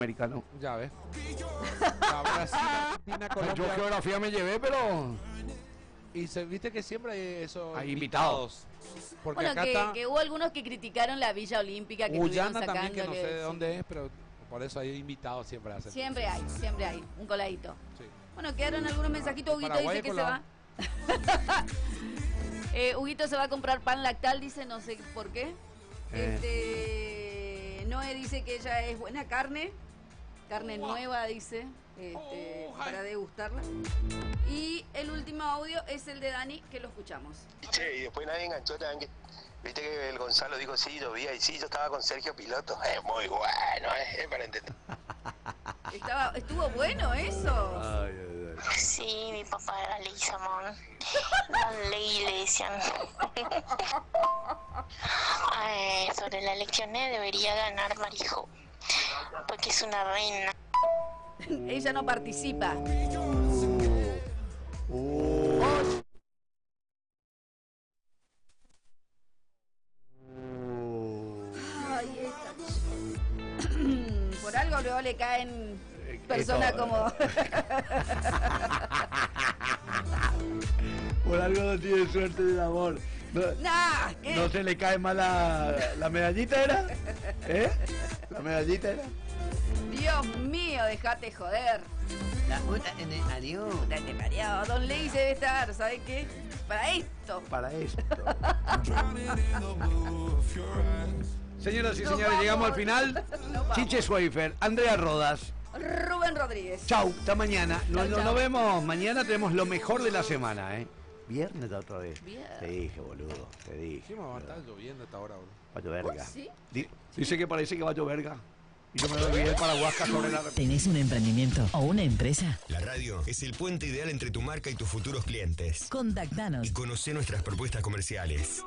americano. Ya ves. Brasil, Argentina, Colombia. Yo geografía me llevé, pero Y viste que siempre hay esos hay invitados. Porque Bueno, acá está que hubo algunos que criticaron la Villa Olímpica que estuvieron Guyana también, que no sé de sacándole, dónde es, pero por eso hay invitados siempre hacen. Siempre hay, un coladito. Sí. Bueno, quedaron algunos mensajitos. Huguito Paraguay dice que se colado. va. Huguito se va a comprar pan lactal, dice, no sé por qué. Noé dice que ella es buena carne nueva, dice, para degustarla. Y el último audio es el de Dani, que lo escuchamos. Che, y después nadie enganchó también que, viste que el Gonzalo dijo sí, llovía, y sí, yo estaba con Sergio Piloto. Es muy bueno, para entender. Estuvo bueno eso. Sí, mi papá era Leguizamón. Don Ley le decían. Sobre las elecciones debería ganar Marijo, porque es una reina. Ella no participa. Ay, por algo luego le caen personas como... Por algo no tiene suerte del amor. No se le cae mal la medallita, ¿era? ¿La medallita era? Dios mío, dejate joder. La puta en el adiós. Date mareado. Don Ley se debe estar, ¿sabes qué? Para esto. Para esto. Señoras y Nos señores, vamos. llegamos al final. Nos vamos. Chiche Schweifer, Andrea Rodas. Rubén Rodríguez. Chau, hasta mañana. Chau, chau. Nos vemos. Mañana tenemos lo mejor de la semana, ¿eh? Viernes de otra vez. Viernes. Te dije, boludo. Te dije. Sí, va a estar lloviendo a esta hora, boludo. Va a lloverga. ¿Sí? Dice que parece que va a lloverga. Y yo me olvidé el paraguas sobre la... ¿Tenés un emprendimiento o una empresa? La radio es el puente ideal entre tu marca y tus futuros clientes. Contactanos. Y conoce nuestras propuestas comerciales.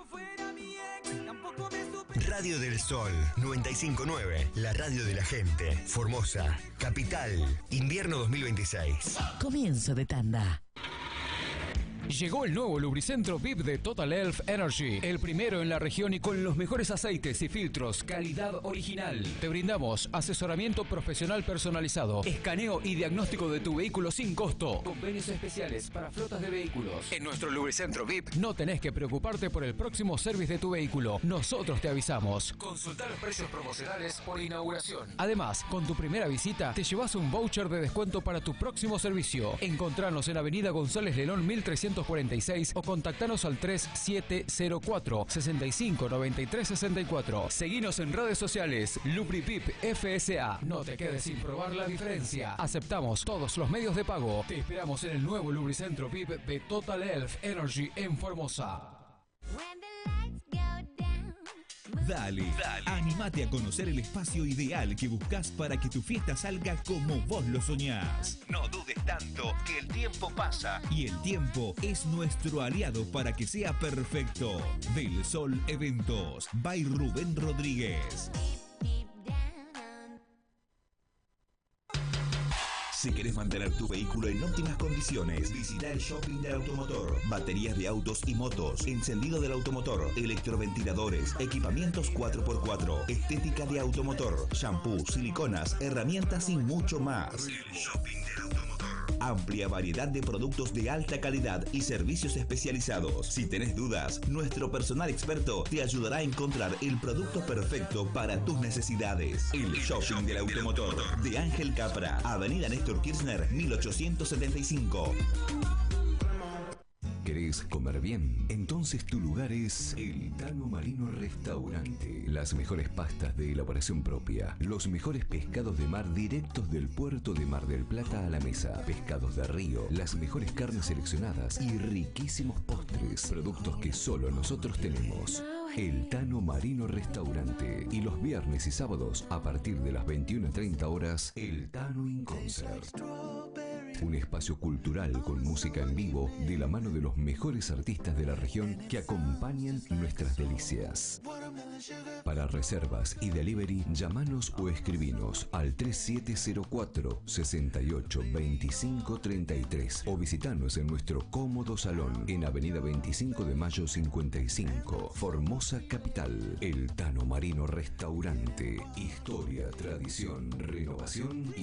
Radio del Sol 959, la radio de la gente. Formosa, Capital, invierno 2026. Comienzo de tanda. Llegó el nuevo lubricentro VIP de Total Elf Energy, el primero en la región y con los mejores aceites y filtros, calidad original. Te brindamos asesoramiento profesional personalizado, escaneo y diagnóstico de tu vehículo sin costo, convenios especiales para flotas de vehículos. En nuestro lubricentro VIP no tenés que preocuparte por el próximo service de tu vehículo, nosotros te avisamos. Consulta los precios promocionales por inauguración. Además, con tu primera visita te llevas un voucher de descuento para tu próximo servicio. Encontranos en Avenida González Lelón 1346 o contactanos al 3704 65 93 64. Seguinos en redes sociales LubriPip FSA. No te quedes sin probar la diferencia. Aceptamos todos los medios de pago. Te esperamos en el nuevo lubricentro VIP de Total Elf Energy en Formosa. Dale, anímate a conocer el espacio ideal que buscas para que tu fiesta salga como vos lo soñás. No dudes tanto que el tiempo pasa. Y el tiempo es nuestro aliado para que sea perfecto. Del Sol Eventos, by Rubén Rodríguez. Si querés mantener tu vehículo en óptimas condiciones, visita el shopping del automotor. Baterías de autos y motos, encendido del automotor, electroventiladores, equipamientos 4x4, estética de automotor, shampoo, siliconas, herramientas y mucho más. El shopping del automotor. Amplia variedad de productos de alta calidad y servicios especializados. Si tenés dudas, nuestro personal experto te ayudará a encontrar el producto perfecto para tus necesidades. El shopping del automotor de Ángel Capra, Avenida Néstor Kirchner 1875. ¿Querés comer bien? Entonces tu lugar es el Tano Marino Restaurante. Las mejores pastas de elaboración propia, los mejores pescados de mar directos del puerto de Mar del Plata a la mesa, pescados de río, las mejores carnes seleccionadas y riquísimos postres, productos que solo nosotros tenemos. El Tano Marino Restaurante. Y los viernes y sábados, a partir de las 21:30 horas, el Tano in Concert. Un espacio cultural con música en vivo de la mano de los mejores artistas de la región que acompañan nuestras delicias. Para reservas y delivery, llamanos o escribinos al 3704 68 25 33 o visitanos en nuestro cómodo salón en Avenida 25 de Mayo 55, Formosa Capital. El Tano Marino Restaurante. Historia, tradición, renovación y